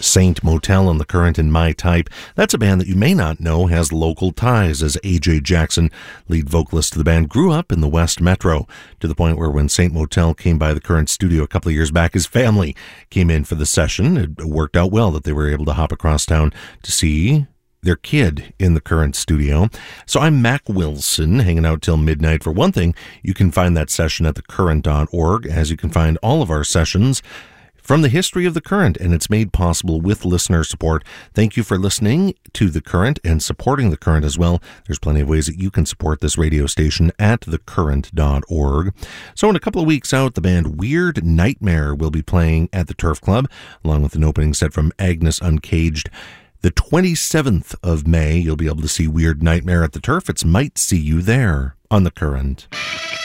Saint Motel on the Current and My Type. That's a band that you may not know has local ties, as A.J. Jackson, lead vocalist of the band, grew up in the West Metro, to the point where when Saint Motel came by the Current studio a couple of years back, his family came in for the session. It worked out well that they were able to hop across town to see their kid in the Current studio. So I'm Mac Wilson, hanging out till midnight. For one thing, you can find that session at thecurrent.org, as you can find all of our sessions from the history of the Current, and it's made possible with listener support. Thank you for listening to The Current and supporting The Current as well. There's plenty of ways that you can support this radio station at thecurrent.org. So in a couple of weeks out, the band Weird Nightmare will be playing at the Turf Club, along with an opening set from Agnes Uncaged. The 27th of May, you'll be able to see Weird Nightmare at the Turf. It's Might See You There on The Current.